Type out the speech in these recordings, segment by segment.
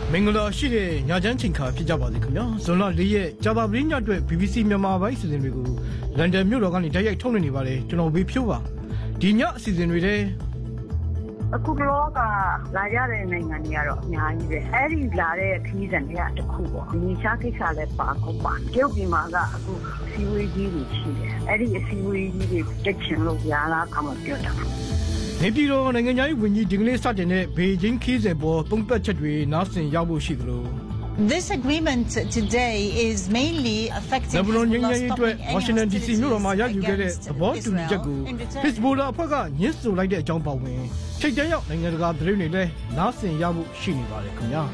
မင်္ဂလာရှိတဲ့ညချမ်းချိန်ခါဖြစ်ကြပါစေခင်ဗျာဇွန်လ၄ရက်ဂျာတာပရင်းညအတွက် BBC မြန်မာပိုင်းအစီအစဉ်တွေကိုလန်ဒန်မြို့တော်ကနေတိုက်ရိုက်ထုတ်လွှင့်နေပါတယ်ကျွန်တော်ဘေးဖြိုးပါဒီညအစီအစဉ်တွေတဲ့အခုလောကလာရတဲ့နိုင်ငံတွေကတော့အများကြီးပဲအဲ့ဒီလာတဲ့ခီးစံတွေကတစ်ခုပေါ့ဒီရှားကိစ္စလည်းပါကုန်ပါကျုပ်ဒီမှာကအခုစီဝေးကြီးတွေရှိတယ်အဲ့ဒီအစီဝေးကြီးတွေတက်ချင်လို့ရလားကမှပြောတာနေပြည်တော်နိုင်ငံသားဝန်ကြီးဒီကနေ့စတင်တဲ့ဘေဂျင်းခီးစံပေါ်သုံးသက်ချက်တွေနားဆင်ရောက်ဖို့ရှိသလို This agreement today is mainly affecting Washington DC မြို့တော်မှာရယူခဲ့တဲ့သဘောတူညီချက်ကို Hezbollah အဖွဲ့ကညှင်းဆိုလိုက်တဲ့အကြောင်းပါဝင်ထိတ်တဲရောက်နိုင်ငံတကာသတင်းတွေလည်းနားဆင်ရဖို့ရှိနေပါတယ်ခင်ဗျာ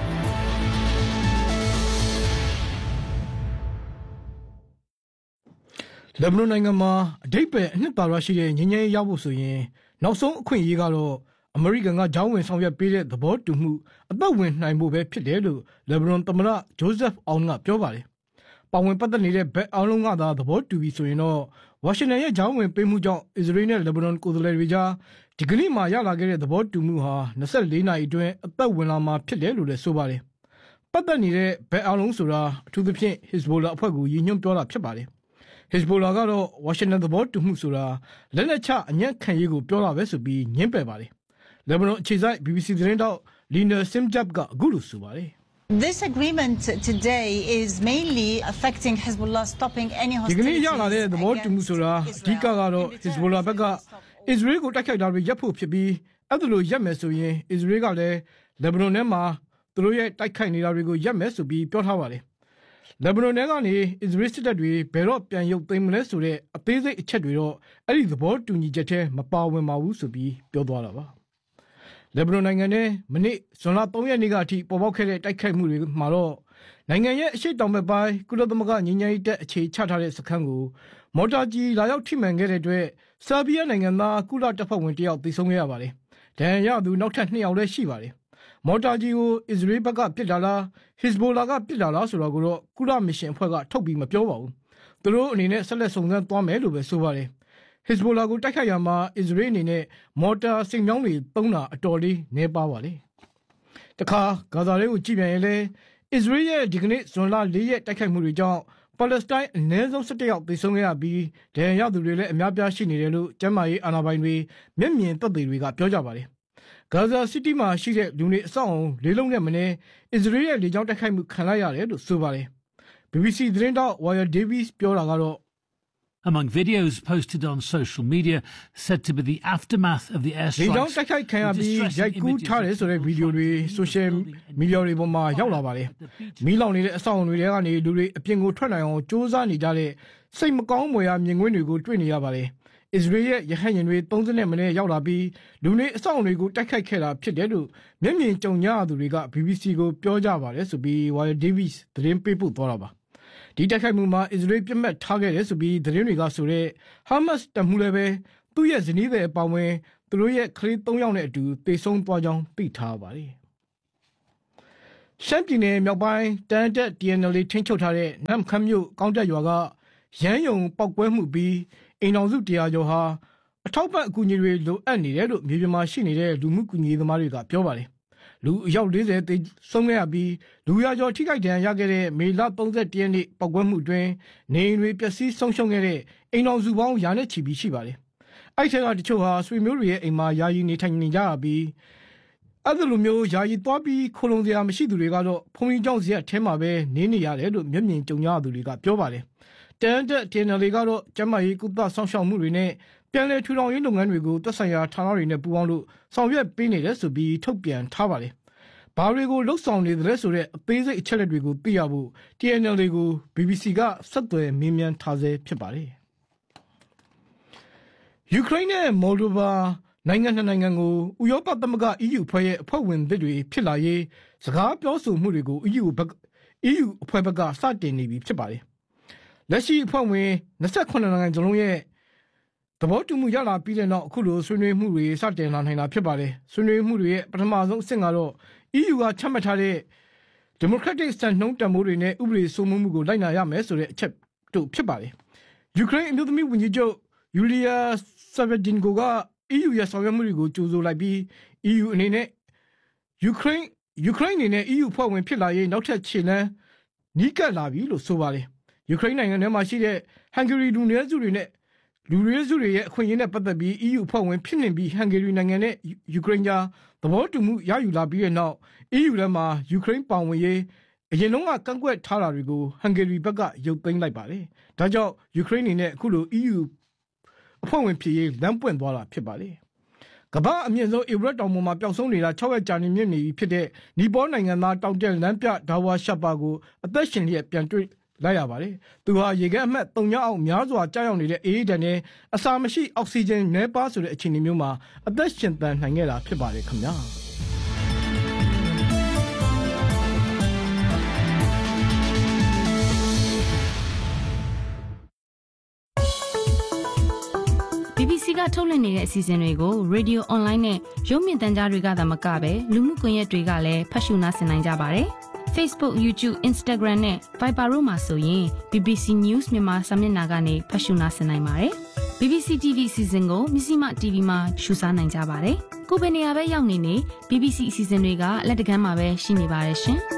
လက်ဘနွန်နိုင်ငံမှာအဓိပ္ပာယ်အနှစ်သာရရှိတဲ့ငြိမ်းချမ်းရေးရဖို့ဆိုရင်နောက်ဆုံးအခွင့်အရေးကတော့အမေရိကန်ကဂျောင်းဝင်ဆောင်ရွက်ပေးတဲ့သဘောတူမှုအသက်ဝင်နိုင်ဖို့ပဲဖြစ်တယ်လို့လက်ဘနွန်သမ္မတဂျိုးဇက်အောင်ကပြောပါတယ်။ပါဝင်ပတ်သက်နေတဲ့ဘက်အားလုံးကသာသဘောတူပြီးဆိုရင်တော့ဝါရှင်တန်ရဲ့ဂျောင်းဝင်ပေးမှုကြောင့်အစ္စရေးနဲ့လက်ဘနွန်ကိုယ်စားလှယ်တွေကြားဒီကနေ့မှရလာခဲ့တဲ့သဘောတူမှုဟာ24နာရီအတွင်းအသက်ဝင်လာမှာဖြစ်တယ်လို့လည်းဆိုပါတယ်။ပတ်သက်နေတဲ့ဘက်အားလုံးဆိုတာအထူးသဖြင့် Hezbollah အဖွဲ့ကိုရည်ညွှန်းပြောတာဖြစ်ပါတယ်။ Hezbollah ကတော့ဝါရှင်တန်သဘောတူမှုဆိုတာလက်နက်ချအညံ့ခံရေးကိုပြောတာပဲဆိုပြီးညှင်းပယ်ပါတယ်။လက်ဘနွန်အခြေစိုက် BBC သတင်းတောက်လီနာဆင်ဂျပ်ကအခုလိုဆိုပါတယ်။ This agreement today is mainly affecting Hezbollah stopping any hostility. ဒီကနေ့ရလာတဲ့သဘောတူမှုဆိုတာအဓိကကတော့ Hezbollah ဘက်ကအစ္စရေးကိုတိုက်ခိုက်တာတွေရပ်ဖို့ဖြစ်ပြီးအဲ့ဒါလိုရပ်မယ်ဆိုရင်အစ္စရေးကလည်းလက်ဘနွန်ထဲမှာသူတို့ရဲ့တိုက်ခိုက်နေတာတွေကိုရပ်မယ်ဆိုပြီးပြောထားပါတယ်။လက်ဘနွန်ထဲကနေအစ္စရေးစစ်တပ်တွေဘယ်တော့ပြန်ရုပ်သိမ်းမလဲဆိုတဲ့အသေးစိတ်အချက်တွေတော့အဲ့ဒီသဘောတူညီချက်ထဲမပါဝင်ပါဘူးဆိုပြီးပြောသွားတာပါ။လက်ဘနွန်နိုင်ငံထဲမနေ့ဇွန်လ3ရက်နေ့ကအထိပေါ်ပေါက်ခဲ့တဲ့တိုက်ခိုက်မှုတွေမှာတော့နိုင်ငံရဲ့အရှေ့တောင်ဘက်ပိုင်းကုလသမဂ္ဂငြိမ်းချမ်းရေးတပ်အခြေချထားတဲ့စခန်းကိုမော်တာကြီးလာရောက်ထိမှန်ခဲ့တဲ့အတွက်ဆာဘီးယားနိုင်ငံသားကုလတပ်ဖွဲ့ဝင်တယောက်သေဆုံးခဲ့ရပါတယ်။ဒဏ်ရာရသူနောက်ထပ်2ယောက်လည်းရှိပါတယ်။မော်တာကြီးကိုအစ္စရေးဘက်ကပစ်တာလား Hezbollah ကပစ်တာလားဆိုတော့ကိုတော့ကုလမစ်ရှင်အဖွဲ့ကထုတ်ပြီးမပြောပါဘူး။သူတို့အနေနဲ့ဆက်လက်စုံစမ်းသွားမယ်လို့ပဲဆိုပါတယ်။ Hezbollah ကိုတိုက်ခိုက်ရမှာအစ္စရေးအနေနဲ့မော်တာစိန်မြောင်းတွေသုံးတာအတော်လေးနည်းပါပါလေ။တခါဂါဇာတွေကိုကြည့်ပြန်ရင်လည်းအစ္စရေးရဲ့ဒီကနေ့ဇွန်လ4ရက်တိုက်ခိုက်မှုတွေကြောင့်ပါလက်စတိုင်းအနည်းဆုံး17ယောက်သေဆုံးခဲ့ရပြီးဒဏ်ရာရသူတွေလည်းအများပြားရှိနေတယ်လို့ကျန်းမာရေးအာဏာပိုင်တွေမျက်မြင်သက်သေတွေကပြောကြပါတယ်။ဂါဇာစီးတီးမှာရှိတဲ့လူနေအဆောက်အုံ၄လုံးနဲ့မနည်းအစ္စရေးရဲ့လေကြောင်းတိုက်ခိုက်မှုခံလိုက်ရတယ်လို့ဆိုပါတယ်။ BBC သတင်းတောက် Wire Davies ပြောတာကတော့ Among videos posted on social media said to be the aftermath of the airstrikes. လေကြောင်းတိုက်ခိုက်ခံရပြီးရိုက်ကူးထားတဲ့ဆိုတဲ့ဗီဒီယိုတွေ social media တွေပေါ်မှာရောက်လာပါတယ်။မီးလောင်နေတဲ့အဆောက်အုံတွေထဲကနေလူတွေအပြင်ကိုထွက်နိုင်အောင်စ조사နေကြတဲ့စိတ်မကောင်းမွယ်ရာမြင်ကွင်းတွေကိုတွေ့နေရပါတယ်။အစ္စရေးရဲ့ရဟတ်ယာဉ်တွေ30နဲ့မနည်းရောက်လာပြီးလူနေအဆောက်အုံတွေကိုတိုက်ခိုက်ခဲ့တာဖြစ်တယ်လို့မျက်မြင်ကြုံကြရသူတွေက BBC ကိုပြောကြပါတယ်ဆိုပြီး Wire Davies သတင်းပေးပို့သွားတာပါ။ဒီတိုက်ခိုက်မှုမှာအစ္စရေးပြစ်မှတ်ထားခဲ့တယ်ဆိုပြီးသတင်းတွေကဆိုတဲ့ Hamas တပ်မှုလည်းပဲသူ့ရဲ့ဇနီးသည်အပေါင်းဝင်သူတို့ရဲ့ကလေး3ယောက်နဲ့အတူတေဆုံးသွားကြောင်းသိထားပါတယ်။ရှမ်းပြည်နယ်မြောက်ပိုင်းတန်တက် TNL ထိန်းချုပ်ထားတဲ့နမ်ခမ်းမြို့ကောင်းတက်ရွာကရမ်းယုံပောက်ကွဲမှုပြီးအိမ်တော်စု100ကျော်ဟာအထောက်ပံ့အကူအညီတွေလိုအပ်နေတယ်လို့မြေပြင်မှာရှိနေတဲ့လူမှုကူညီရေးသမားတွေကပြောပါတယ်။လူအယောက်40သေဆုံးခဲ့ရပြီးလူရကျော်ထိခိုက်ဒဏ်ရာရခဲ့တဲ့မေလ31ရက်နေ့ပောက်ကွဲမှုအတွင်းနေအိမ်တွေပျက်စီးဆုံးရှုံးခဲ့တဲ့အိမ်တော်စုပေါင်းရာနဲ့ချီပြီးရှိပါတယ်။အဲ့ထက်ကတချို့ဟာဆွေမျိုးတွေရဲ့အိမ်မှာယာယီနေထိုင်နေကြရပြီးအဲ့လိုမျိုးယာယီသွားပြီးခိုလုံစရာမရှိသူတွေကတော့ဖုန်ကြီးကျောင်းစရက်ထဲမှာပဲနေနေရတယ်လို့မျက်မြင်ကြုံရသူတွေကပြောပါတယ်။တန်တက် TNL ကတော့ကျမကြီးကုသဆောင်ရှောက်မှုတွေနဲ့ပြန်လည်ထူထောင်ရေးလုပ်ငန်းတွေကိုသက်ဆိုင်ရာဌာနတွေနဲ့ပူးပေါင်းလို့ဆောင်ရွက်ပေးနေတယ်ဆိုပြီးထုတ်ပြန်ထားပါတယ်။ဘာတွေကိုလှုပ်ဆောင်နေတယ်ဆိုတဲ့အသေးစိတ်အချက်လက်တွေကိုသိရဖို့ TNL ကို BBC ကဆက်သွယ်မေးမြန်းထားဆဲဖြစ်ပါတယ်။ယူကရိန်းနဲ့မော်လ်ဒိုဗာနိုင်ငံနှစ်နိုင်ငံကိုဥရောပသမဂ္ဂ EU ဖွဲ့ရဲ့အဖွဲ့ဝင်သစ်တွေဖြစ်လာရေးစကားပြောဆိုမှုတွေကို EU အဖွဲ့ဘက်ကစတင်နေပြီဖြစ်ပါတယ်။လက်ရှိအဖွဲ့ဝင်28နိုင်ငံစလုံးရဲ့သဘောတူမှုရလာပြီးတဲ့နောက်အခုလိုဆွေးနွေးမှုတွေစတင်လာနိုင်တာဖြစ်ပါတယ်။ဆွေးနွေးမှုတွေရဲ့ပထမဆုံးအဆင့်ကတော့ EU ကချမှတ်ထားတဲ့ democratic စံနှုန်းတန်ဖိုးတွေနဲ့ဥပဒေစိုးမိုးမှုကိုလိုက်နာရမယ်ဆိုတဲ့အချက်တို့ဖြစ်ပါတယ်။ယူကရိန်းအမျိုးသမီးဝန်ကြီးချုပ်ယူလီယာဆာဗဒင်ကိုက EU ရဲ့ဆောင်ရွက်မှုတွေကိုကြိုဆိုလိုက်ပြီး EU အနေနဲ့ယူကရိန်းယူကရိန်းအနေနဲ့ EU ဖွဲ့ဝင်ဖြစ်လာရေးနောက်ထပ်ခြေလှမ်းနီးကပ်လာပြီလို့ဆိုပါတယ်ယူကရိန်းနိုင်ငံထဲမှာရှိတဲ့ဟန်ဂေရီလူနည်းစုတွေနဲ့လူနည်းစုတွေရဲ့အခွင့်အရေးနဲ့ပတ်သက်ပြီး EU ဖွဲ့ဝင်ဖြစ်နေပြီးဟန်ဂေရီနိုင်ငံနဲ့ယူကရိန်းကြားသဘောတူမှုရယူလာပြီးတဲ့နောက် EU ထဲမှာယူကရိန်းပါဝင်ရေးအရင်ကကန့်ကွက်ထားတာတွေကိုဟန်ဂေရီဘက်ကရုပ်သိမ်းလိုက်ပါတယ်။ဒါကြောင့်ယူကရိန်းအနေနဲ့အခုလို EU အဖွဲ့ဝင်ဖြစ်ရေးလမ်းပွင့်သွားတာဖြစ်ပါတယ်။ကမ္ဘာအမြင့်ဆုံးဧဝရက်တောင်ပေါ်မှာပျောက်ဆုံးနေတာ6ရက်ကြာနေမြင့်နေပြီဖြစ်တဲ့နီပေါနိုင်ငံသားတောင်တက်လမ်းပြဒါဝါရှာပါကိုအသက်ရှင်လျက်ပြန်တွေ့လိုက်ရပါတယ်။သူဟာရေခဲအမှတ်3အောက်များစွာကြာရောက်နေတဲ့အေးဒန်နဲ့အစာမရှိအောက်ဆီဂျင်နည်းပါးဆိုတဲ့အခြေအနေမျိုးမှာအသက်ရှင်သန်နိုင်ခဲ့တာဖြစ်ပါတယ်ခင်ဗျာ။ BBC ကထုတ်လွှင့်နေတဲ့အစီအစဉ်တွေကို Radio Online နဲ့ရုပ်မြင်သံကြားတွေကသာမကပဲလူမှုကွန်ရက်တွေကလည်းဖတ်ရှုနားဆင်နိုင်ကြပါတယ်။ Facebook, YouTube, Instagram နဲ့ Viber တို့မှာဆိုရင် BBC News မြန်မာစာမျက်နှာကနေဖတ်ရှုနားဆင်နိုင်ပါတယ်။ BBC TV အစီအစဉ်ကိုမြစီမ TV မှာရှုစားနိုင်ကြပါတယ်။ကိုယ်ပဲနေရာပဲရောက်နေ BBC အစီအစဉ်တွေကလက်တကမ်းမှာပဲရှိနေပါတယ်ရှင်။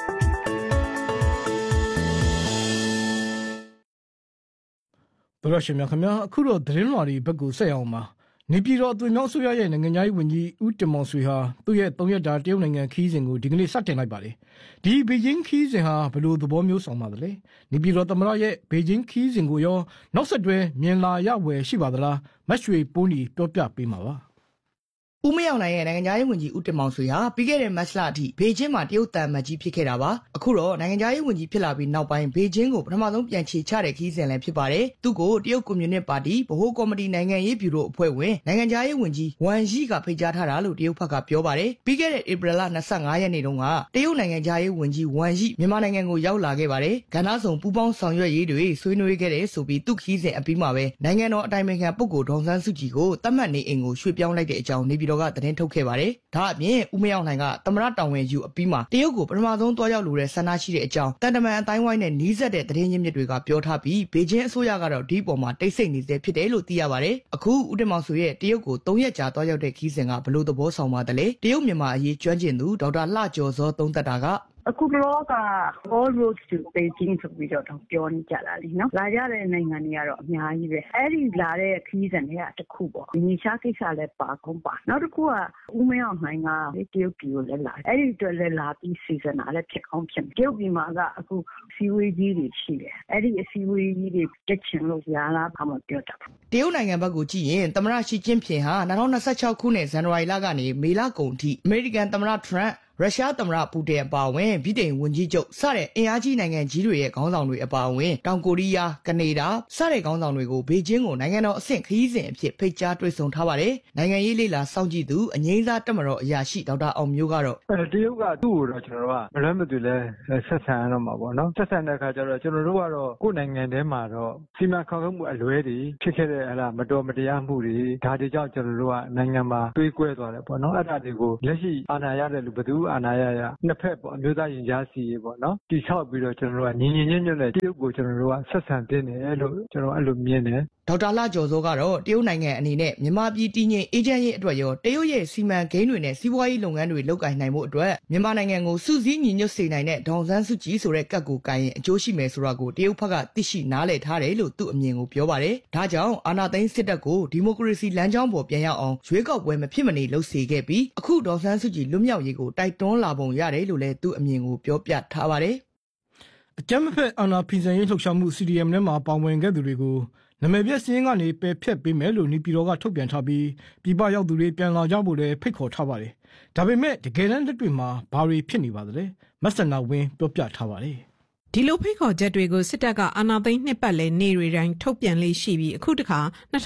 ဘရရှင်များခင်ဗျာအခုတော့သတင်းလွှာတွေဘက်ကိုဆက်အောင်ပါနေပြည်တော်အသွင်မြောက်ဆိုရရဲ့နိုင်ငံသားရေးဝန်ကြီးဦးတင်မောင်ဆွေဟာသူ့ရဲ့3ရက်တာတရုတ်နိုင်ငံခီးစဉ်ကိုဒီကနေ့စတင်လိုက်ပါတယ်ဒီဘေဂျင်းခီးစဉ်ဟာဘယ်လိုသဘောမျိုးဆောင်ပါသလဲနေပြည်တော်သမ္မတရဲ့ဘေဂျင်းခီးစဉ်ကိုရောနောက်ဆက်တွဲမြင်လာရဝယ်ရှိပါသလားမတ်ရွှေပိုးနီပြောပြပေးမှာပါဦးမရောက်နိုင်ရဲ့နိုင်ငံသားရေးဝန်ကြီးဦးတင်မောင်ဆွေဟာပြီးခဲ့တဲ့မတ်လအထိဘေကျင်းမှာတရုတ်တန်မတ်ကြီးဖြစ်ခဲ့တာပါအခုတော့နိုင်ငံသားရေးဝန်ကြီးဖြစ်လာပြီးနောက်ပိုင်းဘေကျင်းကိုပထမဆုံးပြန်ခြေချတဲ့ခီးစဉ်လည်းဖြစ်ပါတယ်သူ့ကိုတရုတ်ကွန်မြူနစ်ပါတီဗဟိုကော်မတီနိုင်ငံရေးဗျူရိုအဖွဲ့ဝင်နိုင်ငံသားရေးဝန်ကြီးဝမ်ယီကဖိတ်ကြားထားတာလို့တရုတ်ဘက်ကပြောပါတယ်ပြီးခဲ့တဲ့ဧပြီလ25ရက်နေ့တုန်းကတရုတ်နိုင်ငံသားရေးဝန်ကြီးဝမ်ယီမြန်မာနိုင်ငံကိုရောက်လာခဲ့ပါတယ်ကဏ္ဍဆောင်ပူးပေါင်းဆောင်ရွက်ရေးတွေဆွေးနွေးခဲ့တဲ့ဆိုပြီးသူ့ခီးစဉ်အပြီးမှာပဲနိုင်ငံတော်အတိုင်ပင်ခံပုဂ္ဂိုလ်ဒေါ်ဆန်းစုကြည်ကိုတတ်မှတ်နေအိမ်ကိုရွှေ့ပြောင်းလိုက်တဲ့အကြောင်းနေပြည်တော်ကသတင်းထုတ်ခဲ့ပါတယ်။ဒါအပြင်ဦးမရောက်နိုင်ကသမ္မတတောင်ဝင်ယူအပြီးမှာတရုတ်ကိုပထမဆုံးတွားရောက်လိုတဲ့ဆန္ဒရှိတဲ့အကြောင်းတန်တမန်အတိုင်းဝိုင်းနဲ့နီးစပ်တဲ့သတင်းရင်းမြစ်တွေကပြောထားပြီးဘေကျင်းအစိုးရကတော့ဒီပေါ်မှာတိတ်ဆိတ်နေသေးဖြစ်တယ်လို့သိရပါတယ်။အခုဦးတင်မောင်ဆွေရဲ့တရုတ်ကို3ရက်ကြာတွားရောက်တဲ့ခီးစဉ်ကဘယ်လိုသဘောဆောင်ပါသလဲ။တရုတ်မြန်မာအရေးကျွမ်းကျင်သူဒေါက်တာလှကျော်စောသုံးသပ်တာကအခုလောက all roads to Beijing ဆိုပြီးတော့ပြောနေကြတာလीနော်လာကြတဲ့နိုင်ငံတွေကတော့အများကြီးပဲအဲ့ဒီလာတဲ့ခီးစဉ်တွေကတစ်ခုပေါ့ဒီရှားကိစ္စလည်းပါကုန်ပါနောက်တစ်ခုကဦးမင်းအောင်နိုင်ကတရုတ်ပြည်ကိုလည်းလာအဲ့ဒီအတွက်လည်းလာပြီးစီစဉ်တာလည်းဖြစ်ကောင်းဖြစ်တရုတ်ပြည်မှာကအခုစီဝေးကြီးတွေရှိတယ်အဲ့ဒီအစီဝေးကြီးတွေတက်ချင်လို့ရလားဘာမှပြောတာတရုတ်နိုင်ငံဘက်ကိုကြည့်ရင်သမ္မတရှီကျင်းဖျင်ဟာ2026ခုနှစ်ဇန်နဝါရီလကနေမေလကုန်ထိအမေရိကန်သမ္မတထရန့်ရုရှားသမ္မတပူတင်အပါအဝင်ဗြိတိန်ဝန်ကြီးချုပ်စတဲ့အင်အားကြီးနိုင်ငံကြီးတွေရဲ့ခေါင်းဆောင်တွေအပါအဝင်တောင်ကိုရီးယားကနေဒါစတဲ့ခေါင်းဆောင်တွေကိုဘေကျင်းကိုနိုင်ငံတော်အဆင့်ခရီးစဉ်အဖြစ်ဖိတ်ကြားတွေ့ဆုံထားပါတယ်နိုင်ငံရေးလေလာစောင့်ကြည့်သူအငိမ့်စားတက်မတော်အရာရှိဒေါက်တာအောင်မျိုးကတော့တရုတ်ကသူ့ကိုတော့ကျွန်တော်တို့ကမလွဲမသွေလဲဆက်ဆံရတော့မှာပေါ့နော်ဆက်ဆံတဲ့အခါကျတော့ကျွန်တော်တို့ကတော့ကိုယ်နိုင်ငံထဲမှာတော့စီမံခန့်ခွဲမှုအလွဲတွေဖြစ်ခဲ့တဲ့မတော်မတရားမှုတွေဒါတွေကြောင့်ကျွန်တော်တို့ကနိုင်ငံမှာတွေးကွဲသွားတယ်ပေါ့နော်အဲ့ဒါတွေကိုလက်ရှိအာဏာရတဲ့လူဘယ်သူအာဏာရနှစ်ဖက်ပေါ့အမျိုးသားရင်ကြားစီပေါ့နော်တိဆောက်ပြီးတော့ကျွန်တော်တို့ကညီညွတ်နဲ့တရုတ်ကိုကျွန်တော်တို့ကဆက်ဆံတင်တယ်လို့ကျွန်တော်အဲ့လိုမြင်တယ်ဒေါက်တာလှကျော်စောကတော့တရုတ်နိုင်ငံအနေနဲ့မြန်မာပြည်တည်ငြိမ်အေဂျင့်ရေးအတွက်ရောတရုတ်ရဲ့စီမံကိန်းတွေနဲ့စီးပွားရေးလုပ်ငန်းတွေလုပ်ကိုင်နိုင်မှုအတွက်မြန်မာနိုင်ငံကိုစုစည်းညီညွတ်စေနိုင်တဲ့ဒေါ်ဆန်းစုကြည်ဆိုတဲ့ကတ်ကိုကိုင်ရင်အကျိုးရှိမယ်ဆိုတာကိုတရုတ်ဘက်ကသိရှိနားလည်ထားတယ်လို့သူ့အမြင်ကိုပြောပါတယ်။ဒါကြောင့်အာဏာသိမ်းစစ်တပ်ကိုဒီမိုကရေစီလမ်းကြောင်းပေါ်ပြန်ရောက်အောင်ရွေးကောက်ပွဲမဖြစ်မနေလုပ်စေခဲ့ပြီးအခုဒေါ်ဆန်းစုကြည်လွတ်မြောက်ရေးကိုတိုက်တွန်းလာပုံရတယ်လို့လည်းသူ့အမြင်ကိုပြောပြထားပါတယ်။အကြမ်းဖက်အာဏာဖီဆန်ရေးလှုပ်ရှားမှု CDM နဲ့မှာပါဝင်ခဲ့သူတွေကိုနာမည်ပြစင်းကနေပယ်ဖျက်ပေးမယ်လို့နေပြည်တော်ကထုတ်ပြန်ထားပြီးပြည်ပရောက်သူတွေပြန်လာကြဖို့လည်းဖိတ်ခေါ်ထားပါတယ်။ဒါပေမဲ့တကယ်တမ်းလက်တွေ့မှာဘာတွေဖြစ်နေပါသလဲ။မဆန္ဒဝင်းပြောပြထားပါတယ်။ဒီလိုဖိတ်ခေါ်ချက်တွေကိုစစ်တပ်ကအာဏာသိမ်းနှစ်ပတ်လည်နေ့တွေတိုင်းထုတ်ပြန်လေးရှိပြီးအခုတခါ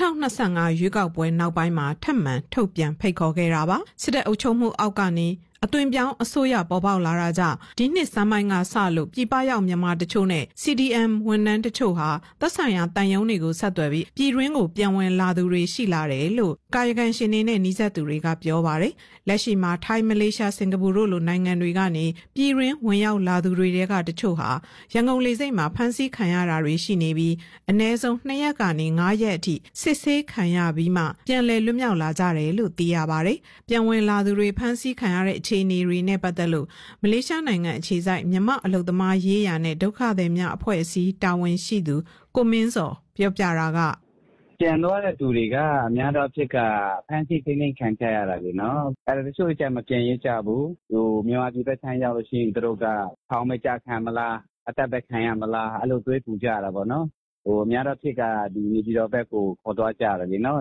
2025ရွေးကောက်ပွဲနောက်ပိုင်းမှာထပ်မံထုတ်ပြန်ဖိတ်ခေါ်ခဲ့တာပါ။စစ်တပ်အုပ်ချုပ်မှုအောက်ကနေအသွင်ပြောင်းအစိုးရပေါ်ပေါက်လာတာကြောင့်ဒီနှစ်စမ်းပိုင်းကစလို့ပြည်ပရောက်မြန်မာတချို့နဲ့ CDM ဝန်ထမ်းတချို့ဟာသက်ဆိုင်ရာတန်ယုံတွေကိုဆက်သွယ်ပြီးပြည်တွင်းကိုပြန်ဝင်လာသူတွေရှိလာတယ်လို့ကာယကံရှင်တွေနဲ့နှိစက်သူတွေကပြောပါတယ်လက်ရှိမှာထိုင်းမလေးရှားစင်ကာပူတို့လိုနိုင်ငံတွေကနေပြည်တွင်းဝင်ရောက်လာသူတွေကတချို့ဟာရန်ကုန်လေဆိပ်မှာဖမ်းဆီးခံရတာတွေရှိနေပြီးအနည်းဆုံး2ရက်ကနေ9ရက်အထိစစ်ဆေးခံရပြီးမှပြန်လည်လွတ်မြောက်လာကြတယ်လို့သိရပါတယ်ပြန်ဝင်လာသူတွေဖမ်းဆီးခံရတဲ့အခြေအနေတွေနဲ့ပတ်သက်လို့မလေးရှားနိုင်ငံအခြေစိုက်မြန်မာအလုပ်သမားရေးရာနဲ့ဒုက္ခသည်များအဖွဲ့အစည်းတာဝန်ရှိသူကိုမင်းစောပြောပြတာကပြန်သွားတဲ့သူတွေကအများတော့ဖြစ်ကဖမ်းဆီးသိမ်းခံကြရတာလေနော်အဲ့ဒါတချို့ကြမပြန်ရကြဘူးဟိုမြန်မာပြည်ဘက်ထိုင်းရောက်လို့ရှိရင်သူတို့ကဖောင်းမကြခံမလားအသက်ပဲခံရမလားအဲ့လိုတွေးပူကြတာပေါ့နော်ဟိုအများတော့ဖြစ်ကဒီနေပြည်တော်ဘက်ကိုခေါ်သွားကြတယ်လေနော်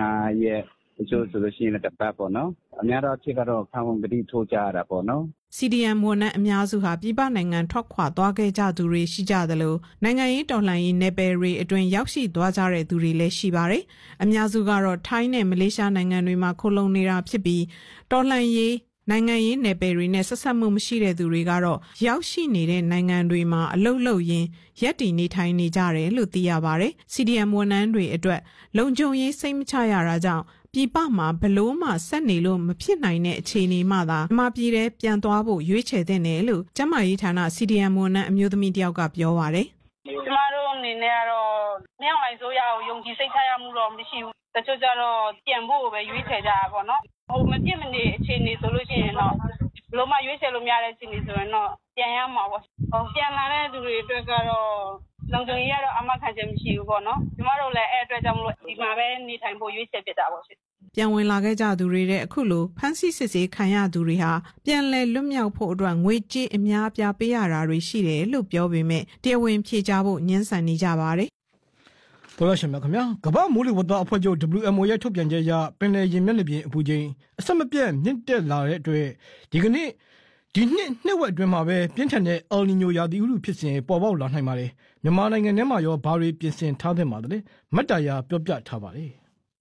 5ရက်တချို့ဆိုလို့ရှိရင်တစ်ပတ်ပေါ့နော်အများတော့ဖြစ်ကတော့ခံဝန်ပတိထိုးကြတာပေါ့နော် CDM ဝန်ထမ်းအများစုဟာပြည်ပနိုင်ငံထွက်ခွာသွားခဲ့ကြသူတွေရှိကြသလိုနိုင်ငံရေးတော်လှန်ရေးနယ်ပယ်တွေအတွင်းရောက်ရှိသွားကြတဲ့သူတွေလည်းရှိပါတယ်။အများစုကတော့ထိုင်းနဲ့မလေးရှားနိုင်ငံတွေမှာခိုလှုံနေတာဖြစ်ပြီးတော်လှန်ရေးနိုင်ငံရေးနယ်ပယ်တွေနဲ့ဆက်ဆက်မှုမရှိတဲ့သူတွေကတော့ရောက်ရှိနေတဲ့နိုင်ငံတွေမှာအလုပ်လုပ်ရင်းရက်တည်နေထိုင်နေကြတယ်လို့သိရပါတယ်။ CDM ဝန်ထမ်းတွေအတွက်လုံခြုံရေးစိတ်မချရတာကြောင့်ပြည်ပမှာဘလို့မှဆက်နေလို့မဖြစ်နိုင်တဲ့အခြေအနေမှသာမြန်မာပြည်ထဲပြန်သွားဖို့ရွေးချယ်တဲ့နယ်လို့ကျမကြီးဌာန CDM ဝန်ထမ်းအမျိုးသမီးတယောက်ကပြောပါတယ်ကျမတို့အနေနဲ့ကတော့မြောက်လိုက်ဆိုရအောင်ယုံကြည်စိတ်ချရမှုတော့မရှိဘူးတချို့ကျတော့ပြန်ဖို့ပဲရွေးချယ်ကြတာပေါ့နော်ဟိုမပြစ်မနေအခြေအနေဆိုလို့ရှိရင်တော့ဘလို့မှရွေးချယ်လို့မရတဲ့အခြေအနေဆိုရင်တော့ပြန်ရမှာပေါ့ပြန်လာတဲ့သူတွေအတွက်ကတော့လုံခြုံရေးကတော့အမှတ်ခံချက်မရှိဘူးပေါ့နော်ကျမတို့လည်းအဲ့အတွက်ကြောင့်မလို့ဒီမှာပဲနေထိုင်ဖို့ရွေးချယ်ဖြစ်တာပေါ့ရှင်ပြန်ဝင်လာခဲ့ကြသူတွေတဲ့အခုလိုဖမ်းဆီးစစ်ဆေးခံရသူတွေဟာပြန်လည်လွတ်မြောက်ဖို့အတွက်ငွေကြေးအများအပြားပေးရတာတွေရှိတယ်လို့ပြောပေမဲ့တရားဝင်ဖြေကြားဖို့ညှင်းဆန်နေကြပါတယ်တော်ရရှင်မြခင်ဗျာကမ္ဘာမိုးလေဝသအဖွဲ့ချုပ် WMO ရဲ့ထုတ်ပြန်ချက်အရပင်လယ်ရေမျက်နှာပြင်အပူချိန်အဆက်မပြတ်မြင့်တက်လာတဲ့အတွက်ဒီနှစ်ဝက်အတွင်းမှာပဲပြင်းထန်တဲ့ El Niño ရာသီဥတုဖြစ်စဉ်ပေါ်ပေါက်လာနိုင်ပါတယ်မြန်မာနိုင်ငံထဲမှာရောဘာတွေပြင်ဆင်ထားသင့်ပါသလဲမတ်တာယာပြောပြထားပါတယ်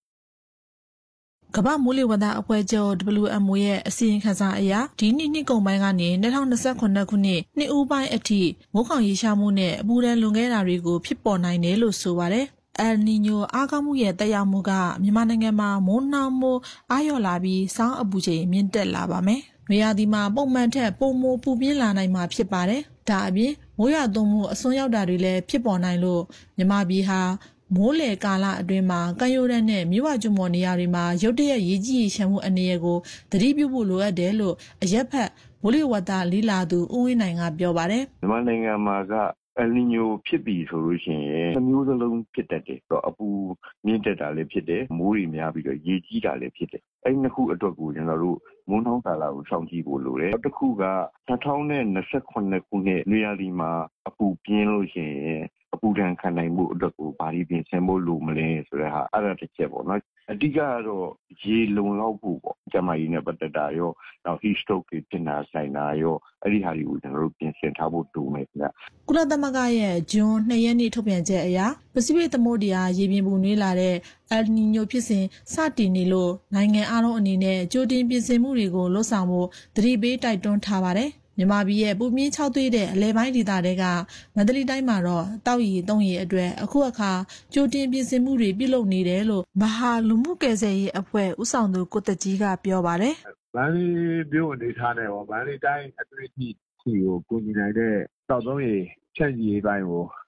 ကမ္ဘာမိုးလေဝသအဖွဲ့ချုပ် WMO ရဲ့အစီရင်ခံစာအရဒီနှစ်ကုန်ပိုင်းကနေ2028ခုနှစ်နှစ်ဦးပိုင်းအထိမိုးခေါင်ရေရှားမှုနဲ့အပူဒဏ်လွန်ခဲ့တာတွေကိုဖြစ်ပေါ်နိုင်တယ်လို့ဆိုပါတယ်။ El Niño အားကောင်းမှုရဲ့တက်ရောက်မှုကမြန်မာနိုင်ငံမှာမိုးနှောင်းမိုးအားလျော့လာပြီးစောင်းအပူချိန်မြင့်တက်လာပါမယ်။နွေရာသီမှာပုံမှန်ထက်ပိုမိုပူပြင်းလာနိုင်မှာဖြစ်ပါတယ်။ဒါအပြင်မိုးရွာသွန်းမှုအစွန်းရောက်တာတွေလည်းဖြစ်ပေါ်နိုင်လို့မြန်မာပြည်ဟာမိုးလေကာလအတွင်းမှာကံရိုးတန်းနဲ့မြို့ဝကျွမော်နေရာတွေမှာရုတ်တရက်ရေကြီးရေရှမ်းမှုအနေအကိုသတိပြုဖို့လိုအပ်တယ်လို့အရက်ဖက်မိုးလေဝသလေးလာသူဦးဝင်းနိုင်ကပြောပါတယ်မြန်မာနိုင်ငံမှာကEl Niño ဖြစ်ပြီဆိုလို့ရှိရင်မျိုးစလုံးဖြစ်တတ်တယ်တော့အပူမြင့်တက်တာလည်းဖြစ်တယ်မိုးတွေများပြီးတော့ရေကြီးတာလည်းဖြစ်တယ်အဲ့ဒီနှစ်ခုအတွက်ကိုကျွန်တော်တို့မိုးနှောင်းကာလကိုစောင့်ကြည့်ဖို့လိုတယ်တစ်ခုက2028ခုနှစ်နေရာဒီမှာအပူပြင်းလို့ရှိရင်အပူဒဏ်ခံနိုင်မှုအတွက်ကိုဘာတွေပြင်ဆင်ဖို့လိုမလဲဆိုတဲ့ဟာအဲ့ဒါတစ်ချက်ပေါ့နော်အဓိကကတော့ရေလုံလောက်ဖို့ပေါ့ကျမကြီးနဲ့ပတ်သက်တာရောနောက် heat stroke တွေဖြစ်နေတာဆိုင်တာရောအဲ့ဒီဟာတွေကိုကျွန်တော်တို့ပြင်ဆင်ထားဖို့လိုမယ်ခင်ဗျကုလသမဂ္ဂရဲ့ဇွန်2ရက်နေ့ထုတ်ပြန်ချက်အရပစိဖိတ်သမုဒ္ဒရာရေပြင်ပူနွေးလာတဲ့ El Niño ဖြစ်စဉ်စတင်နေလို့နိုင်ငံအားလုံးအနေနဲ့ကြိုတင်ပြင်ဆင်မှုတွေကိုလှုပ်ဆောင်ဖို့သတိပေးတိုက်တွန်းထားပါတယ်မြန်မာပြည်ရဲ့ပူမြင့်6သွေးတဲ့အလဲပိုင်းဒေသတွေကမန္တလေးတိုင်းမှာတော့တောက်ရီ3ရီအတွက်အခုအခါကြိုတင်ပြင်ဆင်မှုတွေပြုလုပ်နေတယ်လို့မဟာလူမှုကယ်ဆယ်ရေးအဖွဲ့ဦးဆောင်သူကိုတကြီးကပြောပါတယ်။မန္တလေးမြို့အနေထားနဲ့ရောမန္တလေးတိုင်းအတွေ့အထိကိုကိုညီနိုင်တဲ့တောက်3ရီချက်ကြီးပိုင်းကို